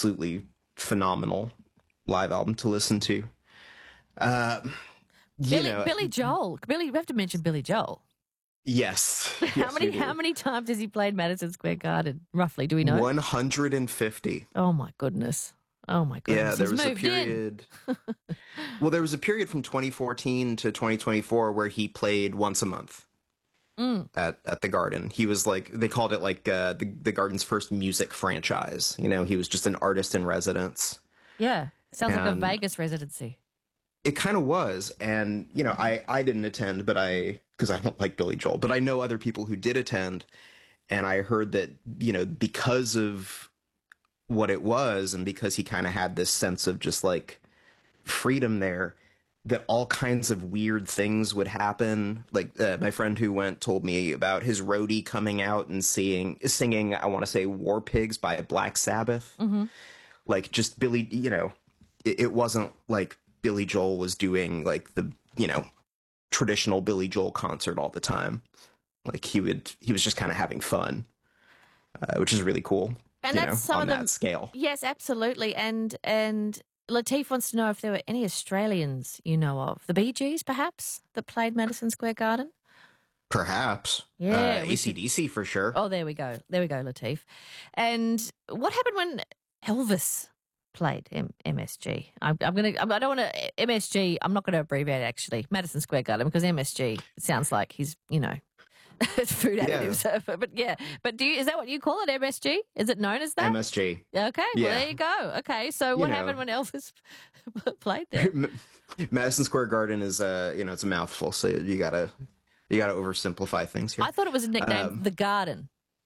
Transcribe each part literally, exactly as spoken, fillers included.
absolutely phenomenal live album to listen to. Uh, Billy, you know, Billy Joel. Billy, we have to mention Billy Joel. Yes. How yes, many we do. how many times has he played Madison Square Garden? Roughly, do we know? one hundred fifty. Oh my goodness. Oh my goodness. Yeah, there He's was a moved period. Well, there was a period from twenty fourteen to twenty twenty-four where he played once a month in. Mm. at, at the Garden. He was like, they called it like uh, the, the Garden's first music franchise. You know, he was just an artist in residence. Yeah. Sounds like a And- Vegas residency. It kind of was. And, you know, I, I didn't attend, but I, because I don't like Billy Joel, but I know other people who did attend. And I heard that, you know, because of what it was and because he kind of had this sense of just like freedom there, that all kinds of weird things would happen. Like uh, my friend who went told me about his roadie coming out and seeing, singing, I want to say War Pigs by Black Sabbath. Mm-hmm. Like just Billy, you know, it, it wasn't like Billy Joel was doing like the, you know, traditional Billy Joel concert all the time. Like he would, he was just kind of having fun, uh, which is really cool. And you that's know, some on of that them. scale. Yes, absolutely. And and Lateef wants to know if there were any Australians you know of. The Bee Gees, perhaps, that played Madison Square Garden? Perhaps. Yeah, Uh, we A C D C for sure. Oh, there we go. There we go, Lateef. And what happened when Elvis played M- MSG? I'm, I'm going to, I don't want to, M S G, I'm not going to abbreviate actually, Madison Square Garden, because M S G, it sounds like he's, you know, it's food additives. Yeah. But yeah, but do you, is that what you call it, M S G? Is it known as that? M S G. Okay, Yeah. well, there you go. Okay, so what You know. happened when Elvis played there? Madison Square Garden is, uh, you know, it's a mouthful, so you gotta, you gotta oversimplify things here. I thought it was a nickname, Um, The Garden.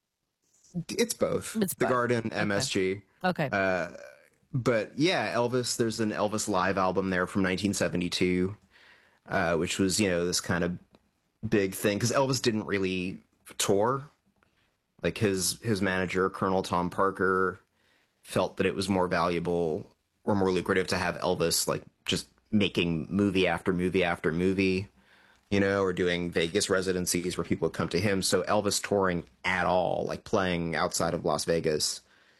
It's both. It's the both. Garden, M S G. Okay. Uh, but yeah, Elvis, there's an Elvis live album there from nineteen seventy-two, uh, which was, you know, this kind of big thing because Elvis didn't really tour. Like his, his manager, Colonel Tom Parker, felt that it was more valuable or more lucrative to have Elvis like just making movie after movie after movie, you know, or doing Vegas residencies where people would come to him. So Elvis touring at all, like playing outside of Las Vegas,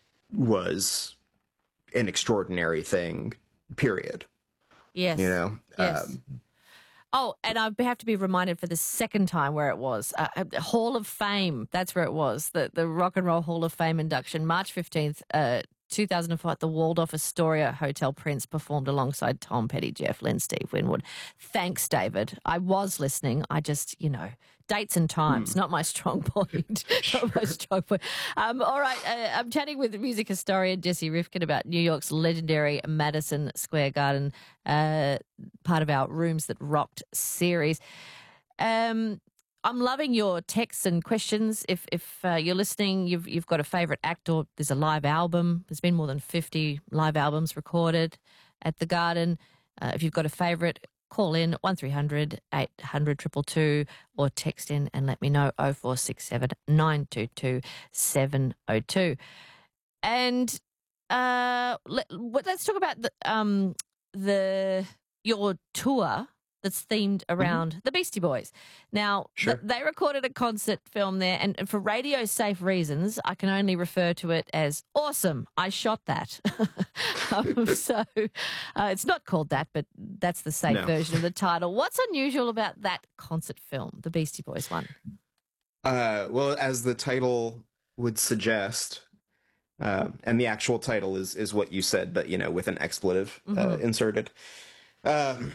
was an extraordinary thing, period. Yes. You know? Yes. Um, Oh, and I have to be reminded for the second time where it was. Uh, Hall of Fame, that's where it was. The the Rock and Roll Hall of Fame induction, March fifteenth, uh, two thousand four at the Waldorf Astoria Hotel. Prince performed alongside Tom Petty, Jeff Lynne, Steve Winwood. Thanks, David. I was listening. I just, you know, dates and times, mm. not my strong point. Sure. Not my strong point. Um, all right, uh, I'm chatting with music historian Jesse Rifkin about New York's legendary Madison Square Garden, uh, part of our Rooms That Rocked series. Um, I'm loving your texts and questions. If if uh, you're listening, you've you've got a favourite act or there's a live album. There's been more than fifty live albums recorded at the Garden. Uh, if you've got a favourite, call in one three hundred eight hundred two two two or text in and let me know oh four six seven nine two two seven oh two. And uh, let, let's talk about the um the your tour that's themed around mm-hmm. the Beastie Boys. Now, sure. th- they recorded a concert film there, and, and for radio-safe reasons, I can only refer to it as awesome. I shot that. um, so uh, it's not called that, but that's the safe no. version of the title. What's unusual about that concert film, the Beastie Boys one? Uh, well, as the title would suggest, uh, and the actual title is, is what you said, but, you know, with an expletive mm-hmm. uh, inserted. Um,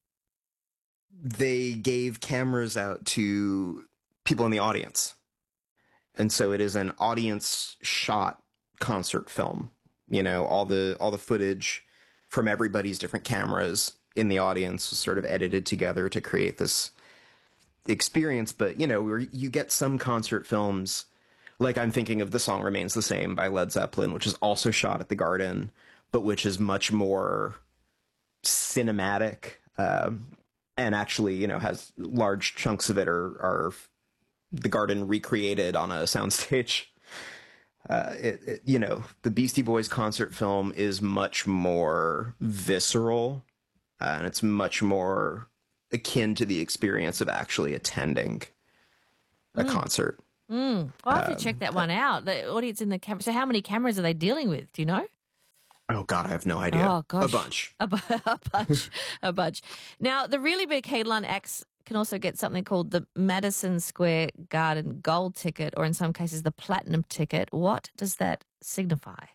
they gave cameras out to people in the audience. And so it is an audience shot concert film. You know, all the all the footage from everybody's different cameras in the audience was sort of edited together to create this experience. But, you know, where you get some concert films, like I'm thinking of The Song Remains the Same by Led Zeppelin, which is also shot at the Garden, but which is much more cinematic, um, and actually, you know, has large chunks of it are, are the Garden recreated on a soundstage. Uh, it, it, you know, the Beastie Boys concert film is much more visceral, uh, and it's much more akin to the experience of actually attending a mm. concert. Mm. I'll have um, to check that one out. The audience in the camera. So how many cameras are they dealing with? Do you know? Oh God, I have no idea. Oh, gosh. A bunch. A, bu- a bunch. A bunch. Now, the really big headline acts can also get something called the Madison Square Garden Gold Ticket, or in some cases, the Platinum Ticket. What does that signify?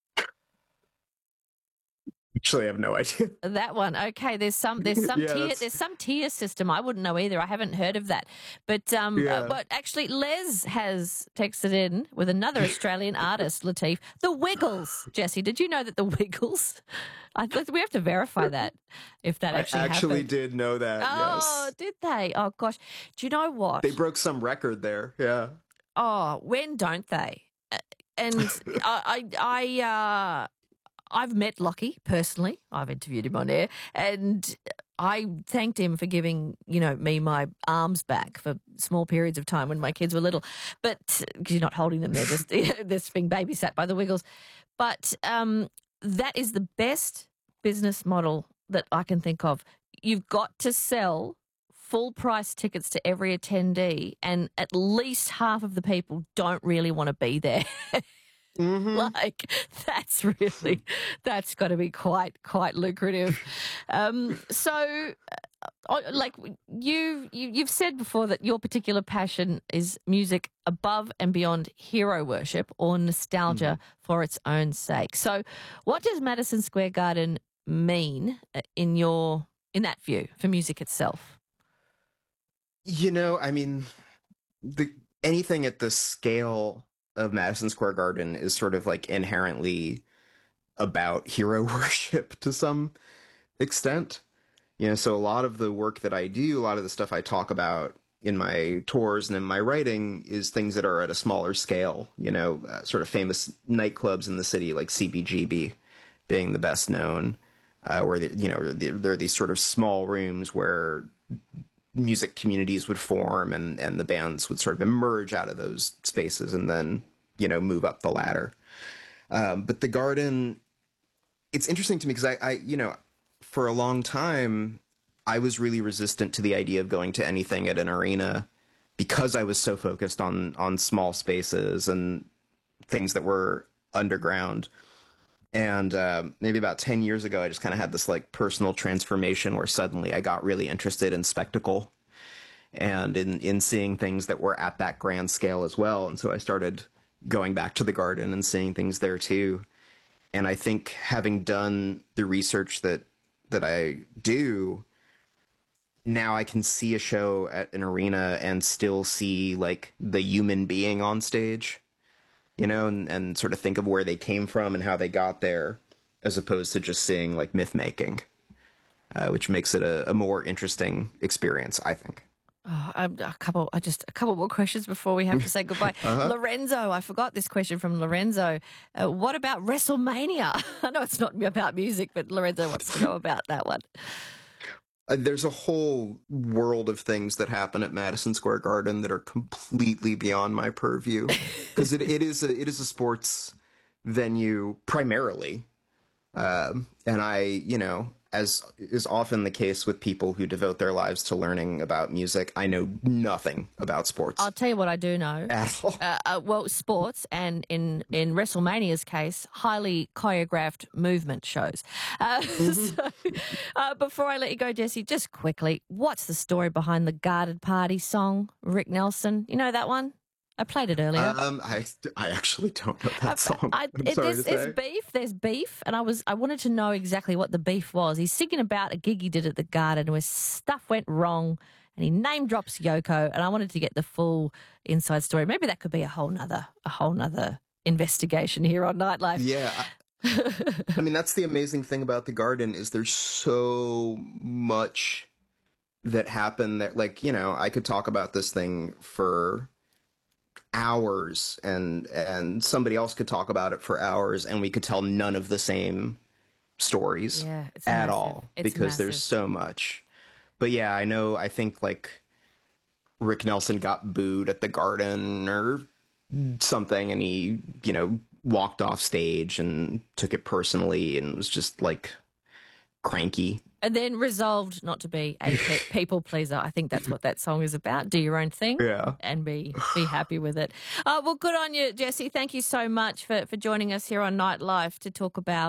Actually, I have no idea. That one. Okay, there's some there's some Yeah, tier that's- there's some tier system. I wouldn't know either. I haven't heard of that. But um Yeah. uh, but actually Les has texted in with another Australian artist, Latif. The Wiggles. Jesse, did you know that the Wiggles? I thought we have to verify that if that actually I actually happened. did know that. Oh, Yes, did they? Oh gosh. Do you know what? they broke some record there. Yeah. Oh, when don't they? Uh, And I, I, I, uh, I've met Lockie personally. I've interviewed him on air, and I thanked him for giving you know me my arms back for small periods of time when my kids were little. But because you're not holding them, they're just they're just being babysat by the Wiggles. But um, that is the best business model that I can think of. You've got to sell full price tickets to every attendee, and at least half of the people don't really want to be there. Mhm. Like that's really that's got to be quite quite lucrative. Um, so, uh, like you, you you've said before that your particular passion is music above and beyond hero worship or nostalgia for its own sake. So, what does Madison Square Garden mean uh, in your in that view for music itself? You know, I mean, the anything at the scale of Madison Square Garden is sort of like inherently about hero worship to some extent. You know, so a lot of the work that I do, a lot of the stuff I talk about in my tours and in my writing is things that are at a smaller scale, you know, uh, sort of famous nightclubs in the city like C B G B being the best known, uh, where, the, you know, there there are these sort of small rooms where music communities would form and, and the bands would sort of emerge out of those spaces and then, you know, move up the ladder. Um, but the Garden, it's interesting to me because I, I, you know, for a long time, I was really resistant to the idea of going to anything at an arena because I was so focused on, on small spaces and things that were underground. And uh, maybe about ten years ago, I just kind of had this like personal transformation where suddenly I got really interested in spectacle and in, in seeing things that were at that grand scale as well. And so I started going back to the Garden and seeing things there too. And I think having done the research that that I do, now I can see a show at an arena and still see like the human being on stage, you know, and, and sort of think of where they came from and how they got there, as opposed to just seeing like myth making, uh, which makes it a, a more interesting experience, I think. Oh, um, a couple, uh, just a couple more questions before we have to say goodbye. Uh-huh. Lorenzo, I forgot this question from Lorenzo. Uh, what about WrestleMania? I know it's not about music, but Lorenzo wants to know about that one. Uh, there's a whole world of things that happen at Madison Square Garden that are completely beyond my purview because it, it is a, it is a sports venue primarily. Um, and I, you know, as is often the case with people who devote their lives to learning about music, I know nothing about sports I'll tell you what I do know. at all. Uh, uh, well, sports, and in, in WrestleMania's case, highly choreographed movement shows. Uh, so, uh, before I let you go, Jesse, just quickly, what's the story behind the Guarded Party song, Rick Nelson? You know that one? I played it earlier. Um, I, I actually don't know that song. I, I'm it, sorry there's, to say. there's beef. There's beef, and I was I wanted to know exactly what the beef was. He's singing about a gig he did at the Garden where stuff went wrong, and he name drops Yoko, and I wanted to get the full inside story. Maybe that could be a whole nother a whole nother investigation here on Nightlife. Yeah. I, I mean, that's the amazing thing about the Garden is there's so much that happened that, like, you know, I could talk about this thing for hours and and somebody else could talk about it for hours and we could tell none of the same stories Yeah, it's at massive. all It's because massive. there's so much. But yeah, I know, I think like Rick Nelson got booed at the Garden or something and he, you know, walked off stage and took it personally and was just like cranky. And then resolved not to be a pe- people pleaser. I think that's what that song is about. Do your own thing, Yeah. and be be happy with it. Uh, well, good on you, Jesse. Thank you so much for, for joining us here on Nightlife to talk about